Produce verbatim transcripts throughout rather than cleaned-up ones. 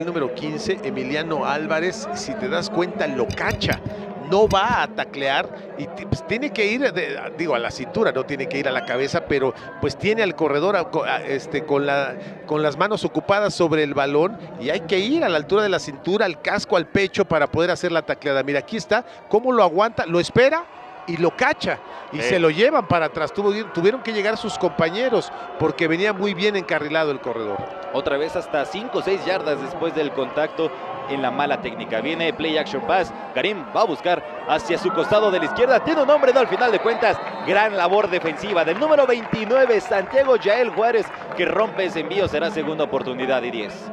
Número quince, Emiliano Álvarez, si te das cuenta, lo cacha, no va a taclear y pues, tiene que ir, de, digo, a la cintura, no tiene que ir a la cabeza, pero pues tiene al corredor a, a, este, con, la, con las manos ocupadas sobre el balón y hay que ir a la altura de la cintura, al casco, al pecho para poder hacer la tacleada. Mira, aquí está, cómo lo aguanta, lo espera y lo cacha y sí. Se lo llevan para atrás. Tuvo, tuvieron que llegar sus compañeros porque venía muy bien encarrilado el corredor. Otra vez hasta cinco o seis yardas después del contacto en la mala técnica. Viene play action pass. Karim va a buscar hacia su costado de la izquierda. Tiene un hombre, no, al final de cuentas. Gran labor defensiva del número veintinueve, Santiago Yael Juárez, que rompe ese envío. Será segunda oportunidad y diez.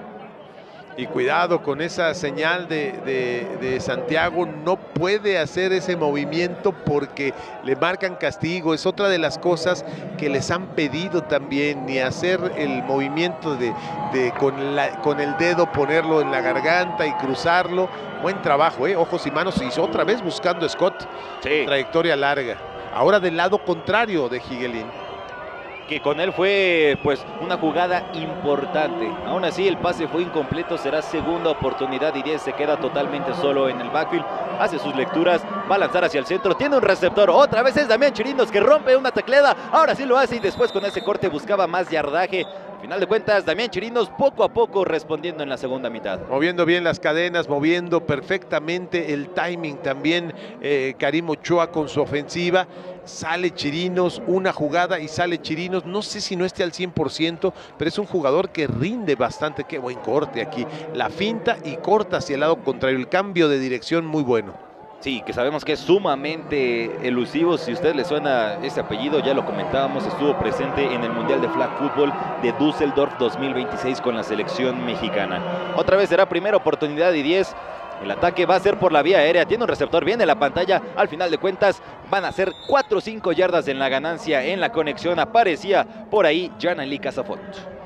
Y cuidado con esa señal de, de, de Santiago, no puede hacer ese movimiento porque le marcan castigo. Es otra de las cosas que les han pedido también, ni hacer el movimiento de, de con, la, con el dedo ponerlo en la garganta y cruzarlo. Buen trabajo, ¿eh? Ojos y manos, y otra vez buscando a Scott. Sí. Trayectoria larga. Ahora del lado contrario de Higuelín, que con él fue pues una jugada importante. Aún así el pase fue incompleto, será segunda oportunidad y diez. Se queda totalmente solo en el backfield, hace sus lecturas, va a lanzar hacia el centro, tiene un receptor, otra vez es Damián Chirinos que rompe una tacleada, ahora sí lo hace y después con ese corte buscaba más yardaje. Al final de cuentas, Damián Chirinos poco a poco respondiendo en la segunda mitad. Moviendo bien las cadenas, moviendo perfectamente el timing también eh, Karim Ochoa con su ofensiva. Sale Chirinos, una jugada y sale Chirinos. No sé si no esté al cien por ciento, pero es un jugador que rinde bastante. Qué buen corte aquí. La finta y corta hacia el lado contrario. El cambio de dirección muy bueno. Sí, que sabemos que es sumamente elusivo. Si a usted le suena ese apellido, ya lo comentábamos, estuvo presente en el Mundial de Flag Football de Düsseldorf dos mil veintiséis con la selección mexicana. Otra vez será primera oportunidad y diez. El ataque va a ser por la vía aérea, tiene un receptor, viene la pantalla, al final de cuentas van a ser cuatro o cinco yardas en la ganancia, en la conexión aparecía por ahí Janali Casafont.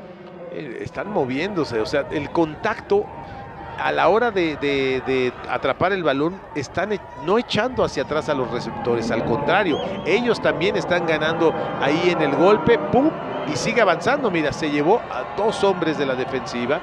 Están moviéndose, o sea, el contacto a la hora de, de, de atrapar el balón, están no echando hacia atrás a los receptores, al contrario, ellos también están ganando ahí en el golpe, ¡pum! Y sigue avanzando, mira, se llevó a dos hombres de la defensiva.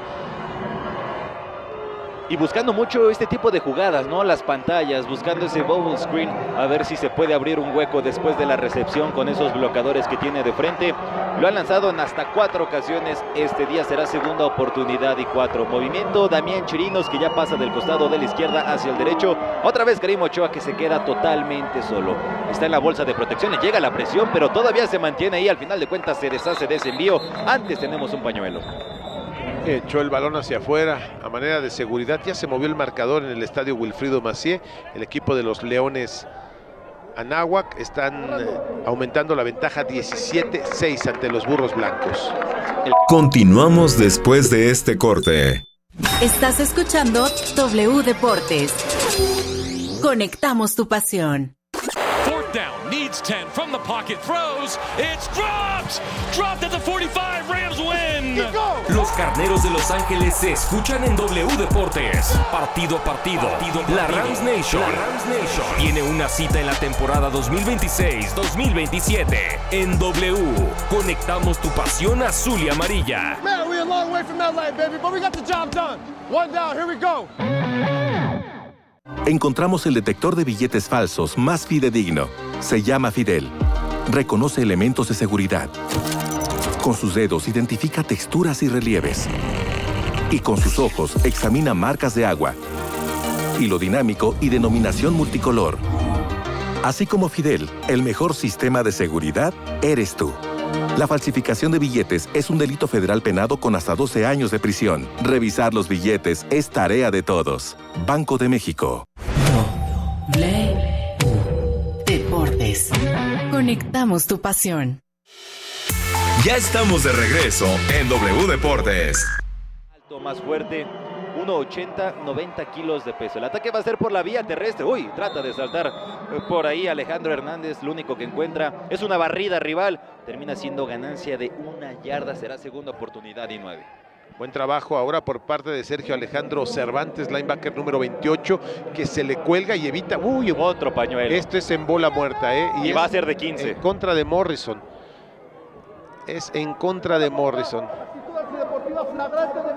Y buscando mucho este tipo de jugadas, ¿no? Las pantallas, buscando ese bubble screen, a ver si se puede abrir un hueco después de la recepción con esos bloqueadores que tiene de frente. Lo han lanzado en hasta cuatro ocasiones, este día será segunda oportunidad y cuatro. Movimiento, Damián Chirinos que ya pasa del costado de la izquierda hacia el derecho. Otra vez Karim Ochoa que se queda totalmente solo. Está en la bolsa de protección, le llega la presión, pero todavía se mantiene ahí. Al final de cuentas se deshace de ese envío. Antes tenemos un pañuelo. Echó el balón hacia afuera a manera de seguridad. Ya se movió el marcador en el estadio Wilfrido Macié. El equipo de los Leones Anáhuac están eh, aumentando la ventaja diecisiete seis ante los Burros Blancos. Continuamos después de este corte. Estás escuchando W Deportes. Conectamos tu pasión. Down, needs ten from the pocket, throws, it's dropped, dropped at the forty-five, Rams win. Los Carneros de Los Ángeles se escuchan en W Deportes, partido a partido. partido, partido. La Rams Nation, la Rams Nation tiene una cita en la temporada dos mil veintiséis dos mil veintisiete en W. Conectamos tu pasión azul y amarilla. Man, we're a long way from L A, baby, but we got the job done. One down, here we go. Encontramos el detector de billetes falsos más fidedigno. Se llama Fidel. Reconoce elementos de seguridad. Con sus dedos identifica texturas y relieves. Y con sus ojos examina marcas de agua, hilo dinámico y denominación multicolor. Así como Fidel, el mejor sistema de seguridad eres tú. La falsificación de billetes es un delito federal penado con hasta doce años de prisión. Revisar los billetes es tarea de todos. Banco de México. W Deportes. Conectamos tu pasión. Ya estamos de regreso en W Deportes. Alto, más fuerte. uno ochenta, noventa kilos de peso. El ataque va a ser por la vía terrestre. Uy, trata de saltar por ahí Alejandro Hernández. Lo único que encuentra es una barrida rival. Termina siendo ganancia de una yarda. Será segunda oportunidad y nueve. Buen trabajo ahora por parte de Sergio Alejandro Cervantes, linebacker número veintiocho, que se le cuelga y evita. Uy, otro pañuelo. Esto es en bola muerta, ¿eh? Y, y va a ser de quince. En contra de Morrison. Es en contra de Morrison.